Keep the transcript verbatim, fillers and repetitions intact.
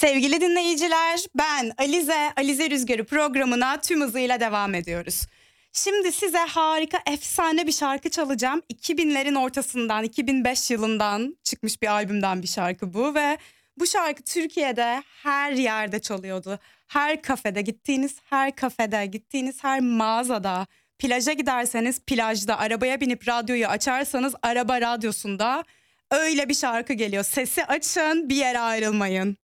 Sevgili dinleyiciler, ben Alize, Alize Rüzgarı programına tüm hızıyla devam ediyoruz. Şimdi size harika, efsane bir şarkı çalacağım. iki binlerin ortasından, iki bin beş yılından çıkmış bir albümden bir şarkı bu ve bu şarkı Türkiye'de her yerde çalıyordu. Her kafede gittiğiniz, her kafede gittiğiniz her mağazada, plaja giderseniz plajda, arabaya binip radyoyu açarsanız araba radyosunda öyle bir şarkı geliyor. Sesi açın, bir yere ayrılmayın.